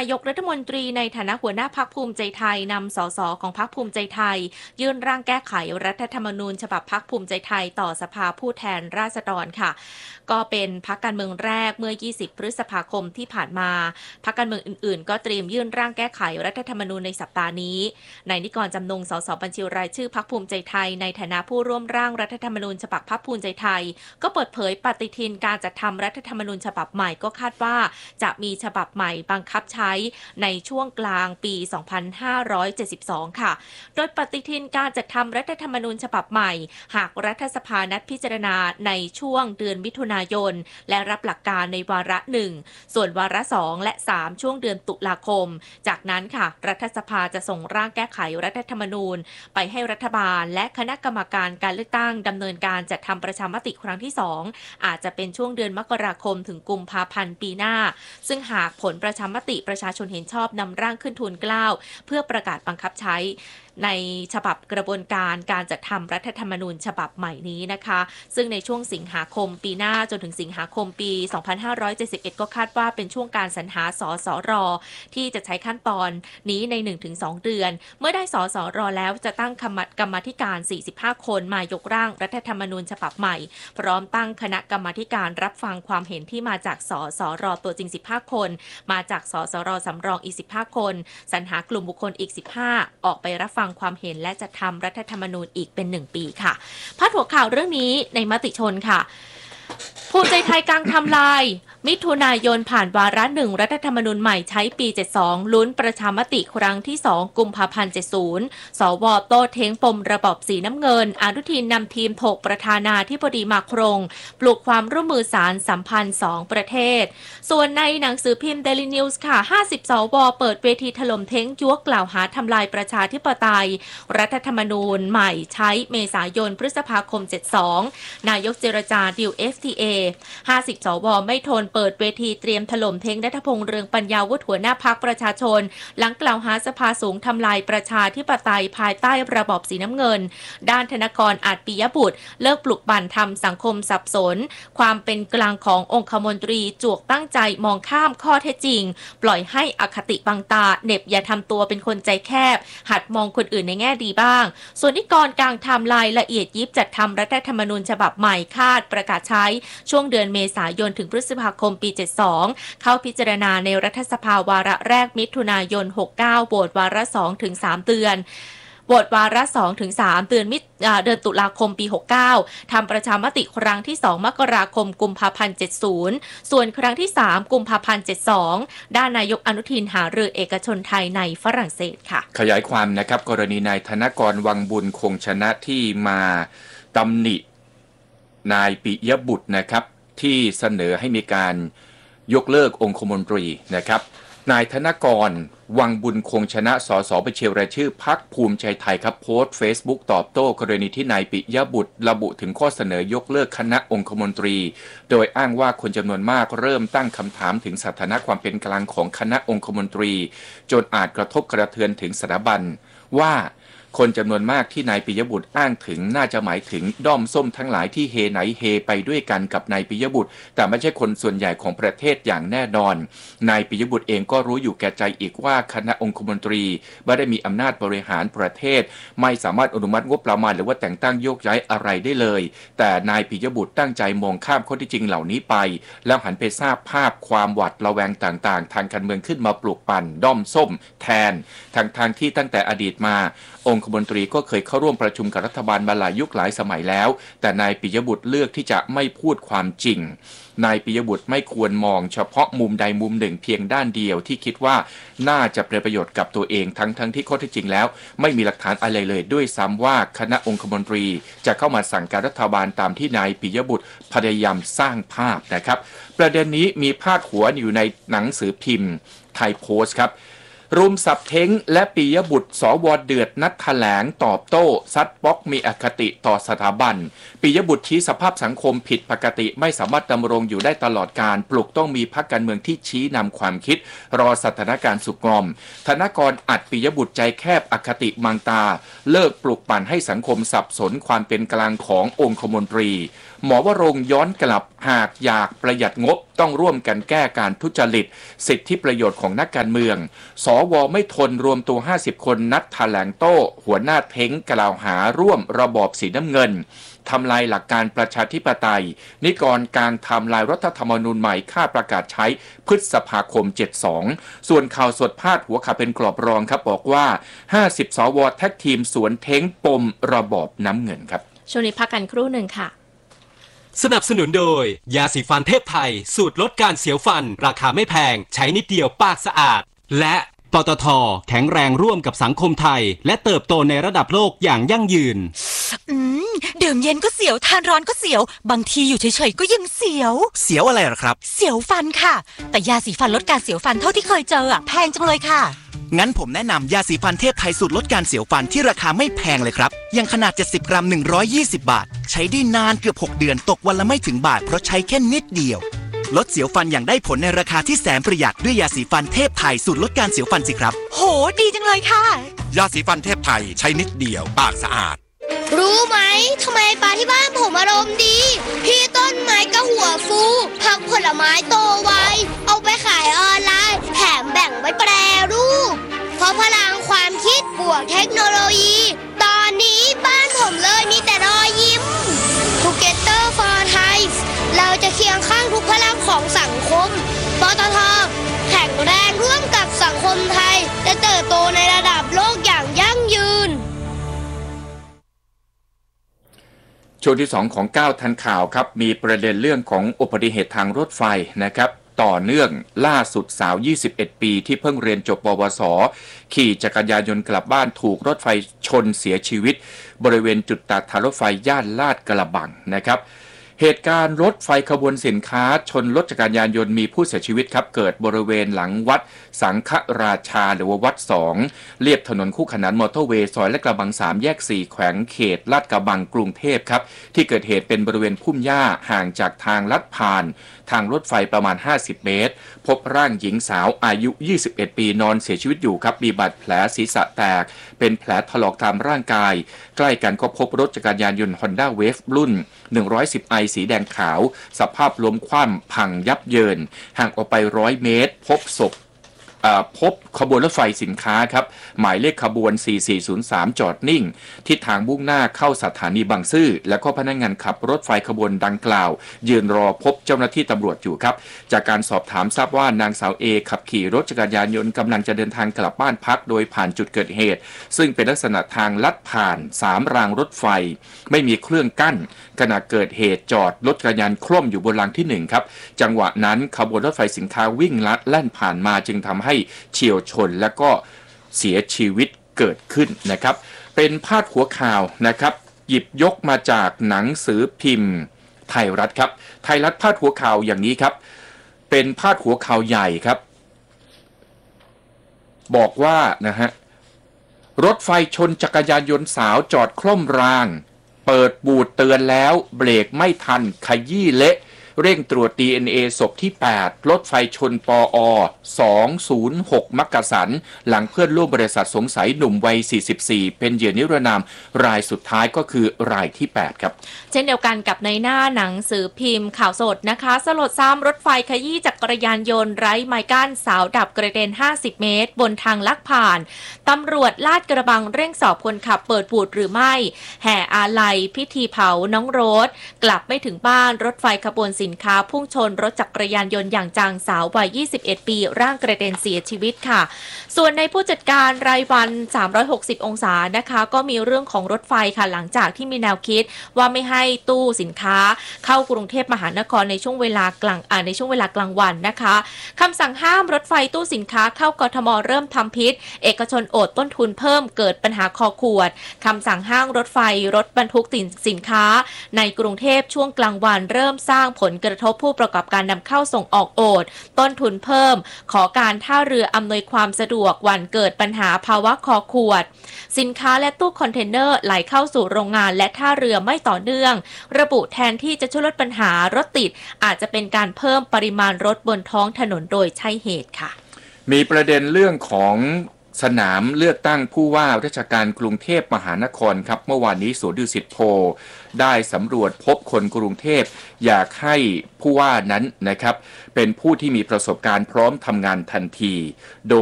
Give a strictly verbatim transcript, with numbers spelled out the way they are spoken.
ายกรัฐมนตรีในฐานะหัวหน้าพรรคภูมิใจไทยนำสสของพรรคภูมิใจไทยยื่นร่างแก้ไขรัฐธรรมนูญฉบับพรรคภูมิใจไทยต่อสภาผู้แทนราษฎรค่ะก็เป็นพรรคการเมืองแรกเมื่อยี่สิบพฤษภาคมที่ผ่านมาพรรคการเมืองอื่นๆก็เตรียมยื่นร่างแก้ไขรัฐธรรมนูญในสัปดาห์นี้นายนิกรจำนงสสบัญชีรายชื่อพรรคภูมิใจไทยในฐานะผู้ร่วมร่างรัฐธรรมนูญฉบับพรรคภูมิใจไทยก็เปิดเผยปฏิทินการจัดทำรัฐธรรมนูญฉบับใหม่ก็คาดว่าจะมีฉบับใหม่บังคับใช้ในช่วงกลางปี สองพันห้าร้อยเจ็ดสิบสอง ค่ะโดยปฏิทินการจัดทำรัฐธรรมนูญฉบับใหม่หากรัฐสภานัดพิจารณาในช่วงเดือนมิถุนายนและรับหลักการในวาระหนึ่งส่วนวาระสองและสามช่วงเดือนตุลาคมจากนั้นค่ะรัฐสภาจะส่งร่างแก้ไขรัฐธรรมนูญไปให้รัฐบาลและคณะกรรมการการเลือกตั้งดำเนินการจัดทำประชามติครั้งที่สองอาจจะเป็นช่วงเดือนมกราคมถึงกุมภาพันธ์ปีหน้าซึ่งหากผลประชามติประชาชนเห็นชอบนำร่างขึ้นทูลเกล้าเพื่อประกาศบังคับใช้ในฉบับกระบวนการการจัดทำรัฐธรรมนูญฉบับใหม่นี้นะคะซึ่งในช่วงสิงหาคมปีหน้าจนถึงสิงหาคมปี สองพันห้าร้อยเจ็ดสิบเอ็ด ก็คาดว่าเป็นช่วงการสรรหาสสรที่จะใช้ขั้นตอนนี้ใน หนึ่งถึงสอง เดือนเมื่อได้สสรแล้วจะตั้งกรรมาธิการ สี่สิบห้า คนมายกร่างรัฐธรรมนูญฉบับใหม่พร้อมตั้งคณะกรรมาธิการรับฟังความเห็นที่มาจากสสรตัวจริงสิบห้าคนมาจากสสรสำรองอีกสิบห้าคนสรรหากลุ่มบุคคลอีกสิบห้าออกไปรับฟังความเห็นและจะทำรัฐธรรมนูญอีกเป็นหนึ่งปีค่ะพาดหัวข่าวเรื่องนี้ในมติชนค่ะภูมิใจไทยกลางทำลายมิถุนายนผ่านวาระหนึ่งรัฐธรรมนูญใหม่ใช้ปีเจ็ดสิบสองลุ้นประชามติครั้งที่สองกุมภาพันธ์เจ็ดสิบสวโต้เท้งปมระบอบสีน้ำเงินอนุทินนำทีมถกประธานาธิบดีมาครงปลุกความร่วมมือสารสัมพันธ์สองประเทศส่วนในหนังสือพิมพ์ Daily News ค่ะห้าสิบสวเปิดเวทีถล่มเท้งยั่วกล่าวหาทำลายประชาธิปไตยรัฐธรรมนูญใหม่ใช้เมษายนพฤษภาคมเจ็ดสิบสองนายกเจรจาดีล เอฟ ที เอ ห้าสิบสวไม่ทนเปิดเวทีเตรียมถล่มเท้งณัฐพงษ์เรืองปัญญาวุฒิหัวหน้าพรรคประชาชนหลังกล่าวหาสภาสูงทำลายประชาธิปไตยภายใต้ระบอบสีน้ำเงินด้านธนกรอาจปิยบุตรเลิกปลุกปั่นทำสังคมสับสนความเป็นกลางขององคมนตรีจวกตั้งใจมองข้ามข้อเท็จจริงปล่อยให้อคติบังตาเหน็บอย่าทำตัวเป็นคนใจแคบหัดมองคนอื่นในแง่ดีบ้างส่วนนิกรกลางไทม์ไลน์ละเอียดยิบจัดทำรัฐธรรมนูญฉบับใหม่คาดประกาศใช้ช่วงเดือนเมษายนถึงพฤษภาคมปีเจ็ดสิบสองเข้าพิจารณาในรัฐสภาวาระแรกมิถุนายนหกสิบเก้าโหวตวาระสองถึงสามเดือนโหวตวาระสองถึงสามเดือนมิเดือนตุลาคมปีหกสิบเก้าทำประชามติครั้งที่สองมกราคมกุมภาพันธ์เจ็ดสิบส่วนครั้งที่สามกุมภาพันธ์เจ็ดสิบสองด้านนายกอนุทินหารือเอกชนไทยในฝรั่งเศสค่ะขยายความนะครับกรณีนายธนกรวังบุญคงชนะที่มาตำหนินายปิยบุตรนะครับที่เสนอให้มีการยกเลิกองคมนตรีนะครับนายธนกรวังบุญคงชนะสสบัญชีรายชื่อพรรคภูมิใจไทยครับโพสต์เฟซบุ๊กตอบโต้กรณีที่นายปิยบุตรระบุถึงข้อเสนอยกเลิกคณะองคมนตรีโดยอ้างว่าคนจำนวนมากเริ่มตั้งคำถามถึงสถานะความเป็นกลางของคณะองคมนตรีจนอาจกระทบกระเทือนถึงสถาบันว่าคนจำนวนมากที่นายปิยบุตรอ้างถึงน่าจะหมายถึงด้อมส้มทั้งหลายที่เฮไหนเฮไปด้วยกันกับนายปิยบุตรแต่ไม่ใช่คนส่วนใหญ่ของประเทศอย่างแน่นอนนายปิยบุตรเองก็รู้อยู่แก่ใจอีกว่าคณะองคมนตรีไม่ได้มีอำนาจบริหารประเทศไม่สามารถอนุมัติงบประมาณหรือว่าแต่งตั้งโยกย้ายอะไรได้เลยแต่นายปิยบุตรตั้งใจมองข้ามข้อที่จริงเหล่านี้ไปแล้วหันไปสร้างภาพความหวาดระแวงต่างๆทางการเมืองขึ้นมาปลุกปั่นด้อมส้มแทนทางทางที่ตั้งแต่อดีตมาองคมนตรีก็เคยเข้าร่วมประชุมกับรัฐบาลมาหลายยุคหลายสมัยแล้วแต่นายปิยบุตรเลือกที่จะไม่พูดความจริงนายปิยบุตรไม่ควรมองเฉพาะมุมใดมุมหนึ่งเพียงด้านเดียวที่คิดว่าน่าจะเป็นประโยชน์กับตัวเองทั้งทั้งที่ข้อเท็จจริงแล้วไม่มีหลักฐานอะไรเลยด้วยซ้ำว่าคณะองคมนตรีจะเข้ามาสั่งการรัฐบาลตามที่นายปิยบุตรพยายามสร้างภาพนะครับประเด็นนี้มีพาดหัวอยู่ในหนังสือพิมพ์ไทยโพสต์ครับรุมสับเท้งและปิยบุตรสวเดือดนัดแถลงตอบโต้ซัดป๊อกมีอคติต่อสถาบันปิยบุตรชี้สภาพสังคมผิดปกติไม่สามารถดำรงอยู่ได้ตลอดการปลุกต้องมีพรรคการเมืองที่ชี้นำความคิดรอสถานการณ์สุกงอมธนกรอัดปิยบุตรใจแคบอคติมังตาเลิกปลุกปั่นให้สังคมสับสนความเป็นกลางขององคมนตรีหมอวรงค์ย้อนกลับหากอยากประหยัดงบต้องร่วมกันแก้การทุจริตสิทธิประโยชน์ของนักการเมืองสวไม่ทนรวมตัวห้าสิบคนนัดแถลงโต้หัวหน้าเท้งกล่าวหาร่วมระบอบสีน้ำเงินทำลายหลักการประชาธิปไตยนิกรการทำลายรัฐธรรมนูญใหม่ค่าประกาศใช้พฤษภาคมเจ็ดสิบสองส่วนข่าวสดพาดหัวข่าวเป็นกรอบรองครับบอกว่าห้าสิบสวแท็กทีมสวนเท้งปมระบอบน้ำเงินครับช่วงนี้พักกันครู่หนึ่งค่ะสนับสนุนโดยยาสีฟันเทพไทยสูตรลดการเสียวฟันราคาไม่แพงใช้นิดเดียวปากสะอาดและปตท.แข็งแรงร่วมกับสังคมไทยและเติบโตในระดับโลกอย่างยั่งยืนอืมดื่มเย็นก็เสียวทานร้อนก็เสียวบางทีอยู่เฉยๆก็ยังเสียวเสียวอะไรหรอครับเสียวฟันค่ะแต่ยาสีฟันลดการเสียวฟันเท่าที่เคยเจออะแพงจังเลยค่ะงั้นผมแนะนำยาสีฟันเทพไทยสูตรลดการเสียวฟันที่ราคาไม่แพงเลยครับยังขนาดเจ็ดสิบกรัมหนึ่งร้อยยี่สิบบาทใช้ได้นานเกือบหกเดือนตกวันละไม่ถึงบาทเพราะใช้แค่นิดเดียวลดเสียวฟันอย่างได้ผลในราคาที่แสนประหยัดด้วยยาสีฟันเทพไทยสูตรลดการเสียวฟันสิครับโหดีจังเลยค่ะยาสีฟันเทพไทยใช้นิดเดียวปากสะอาดรู้ไหมทำไมปลาที่บ้านผมอารมณ์ดีพี่ต้นไม้ก็หัวฟูผักผลไม้โตไวเอาไปขายออนไลน์แถมแบ่งไว้แปรรูปเพราะพลังความคิดบวกเทคโนโลยีตอนนี้บ้านผมเลยมีแต่รอยยิ้ม Together for Thai เราจะเคียงข้างทุกพลังของสังคมปตท.แข็งแรงร่วมกับสังคมไทยจะเติบโตในระดับโลกอย่างยั่งยืนช่วงที่สองของเก้าทันข่าวครับมีประเด็นเรื่องของอุบัติเหตุทางรถไฟนะครับต่อเนื่องล่าสุดสาวยี่สิบเอ็ดปีที่เพิ่งเรียนจบปวสขี่จักรยานยนต์กลับบ้านถูกรถไฟชนเสียชีวิตบริเวณจุดตัดทางรถไฟย่านลาดกระบังนะครับเหตุการณ์รถไฟขบวนสินค้าชนรถจักรยานยนต์มีผู้เสียชีวิตครับเกิดบริเวณหลังวัดสังฆราชาหรือว่าวัดสองเลียบถนนคู่ขนานมอเตอร์เวย์ซอยและกระบังสามแยกสี่แขวงเขตลาดกระบังกรุงเทพครับที่เกิดเหตุเป็นบริเวณพุ่มหญ้าห่างจากทางลัดผ่านทางรถไฟประมาณห้าสิบเมตรพบร่างหญิงสาวอายุยี่สิบเอ็ดปีนอนเสียชีวิตอยู่ครับมีบาดแผลศีรษะแตกเป็นแผลถลอกตามร่างกายใกล้กันก็พบรถจักรยานยนต์ Honda Wave รุ่นหนึ่งร้อยสิบไอสีแดงขาวสภาพล้มคว่ำพังยับเยินห่างออกไปหนึ่งร้อยเมตรพบศพพบขบวนรถไฟสินค้าครับหมายเลขขบวนสี่สี่ศูนย์สามจอดนิ่งทิศทางมุ่งหน้าเข้าสถานีบางซื่อและก็พนักงานขับรถไฟขบวนดังกล่าวยืนรอพบเจ้าหน้าที่ตำรวจอยู่ครับจากการสอบถามทราบว่านางสาวเอขับขี่รถจักรยานยนต์กำลังจะเดินทางกลับบ้านพักโดยผ่านจุดเกิดเหตุซึ่งเป็นลักษณะทางลัดผ่านสามรางรถไฟไม่มีเครื่องกั้นขณะเกิดเหตุจอดรถจักรยานคล่อมอยู่บนรางที่หนึ่งครับจังหวะนั้นขบวนรถไฟสินค้าวิ่งลัดแล่นผ่านมาจึงทำให้เฉี่ยวชนและก็เสียชีวิตเกิดขึ้นนะครับเป็นพาดหัวข่าวนะครับหยิบยกมาจากหนังสือพิมพ์ไทยรัฐครับไทยรัฐพาดหัวข่าวอย่างนี้ครับเป็นพาดหัวข่าวใหญ่ครับบอกว่านะฮะรถไฟชนจักรยานยนต์สาวจอดคล่อมรางเปิดบูดเตือนแล้วเบรกไม่ทันขยี้เละเร่งตรวจ ดี เอ็น เอ ศพที่แปดรถไฟชนปอสองศูนย์หกมักกะสันหลังเพื่อนร่วมบริษัทสงสัยหนุ่มวัยสี่สิบสี่เป็นเหยื่อนิรนามรายสุดท้ายก็คือรายที่แปดครับเช่นเดียวกันกับในหน้าหนังสือพิมพ์ข่าวสดนะคะสลดซ้ำรถไฟขยี้จักรยานยนต์ไร้ไม้กั้นสาวดับกระเด็นห้าสิบเมตรบนทางลักผ่านตำรวจลาดกระบังเร่งสอบคนขับเปิดบูดหรือไม่แห่อาลัยพิธีเผาน้องโรสกลับไม่ถึงบ้านรถไฟขบวนสินค้าพุ่งชนรถจักรยานยนต์อย่างจังสาววัยยี่สิบเอ็ดปีร่างกระเด็นเสียชีวิตค่ะส่วนในผู้จัดการรายวันสามร้อยหกสิบองศานะคะก็มีเรื่องของรถไฟค่ะหลังจากที่มีแนวคิดว่าไม่ให้ตู้สินค้าเข้ากรุงเทพมหานครในช่วงเวลากลางอ่าในช่วงเวลากลางวันนะคะคำสั่งห้ามรถไฟตู้สินค้าเข้ากทมเริ่มทำพิษเอกชนโอดต้นทุนเพิ่มเกิดปัญหาคอขวดคำสั่งห้ามรถไฟรถบรรทุกสินค้าในกรุงเทพช่วงกลางวันเริ่มสร้างผลกระทบผู้ประกอบการนำเข้าส่งออกโอดต้นทุนเพิ่มขอการท่าเรืออำนวยความสะดวกวันเกิดปัญหาภาวะคอขวดสินค้าและตู้คอนเทนเนอร์ไหลเข้าสู่โรงงานและท่าเรือไม่ต่อเนื่องระบุแทนที่จะช่วยลดปัญหารถติดอาจจะเป็นการเพิ่มปริมาณรถบนท้องถนนโดยใช่เหตุค่ะมีประเด็นเรื่องของสนามเลือกตั้งผู้ว่าราชการกรุงเทพมหานครครับเมื่อวานนี้ศูนย์ดุสิตโพลได้สำรวจพบคนกรุงเทพอยากให้ผู้ว่านั้นนะครับเป็นผู้ที่มีประสบการณ์พร้อมทำงานทันทีโด